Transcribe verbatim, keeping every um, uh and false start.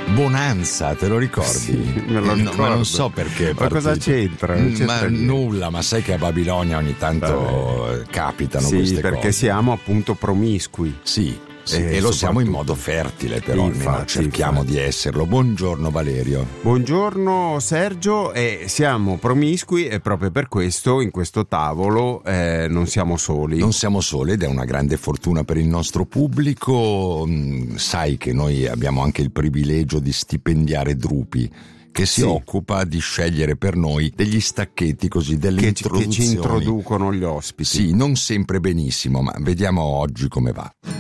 Bonanza, te lo ricordi? Sì, me lo no, ricordo. ma non so perché. Ma cosa c'entra? Non c'entra ma niente. nulla, ma sai che a Babilonia ogni tanto Vabbè. capitano sì, queste cose. Sì, perché siamo appunto promiscui. Sì. Sì, Eh, e lo siamo in modo fertile, però infatti, almeno cerchiamo infatti. di esserlo. Buongiorno Valerio. Buongiorno Sergio, e siamo promiscui e proprio per questo in questo tavolo eh, non siamo soli. Non siamo soli ed è una grande fortuna per il nostro pubblico. Mm, sai che noi abbiamo anche il privilegio di stipendiare Drupi, che si sì. occupa di scegliere per noi degli stacchetti così, delle che, introduzioni. Che ci introducono gli ospiti. Sì, non sempre benissimo, ma vediamo oggi come va.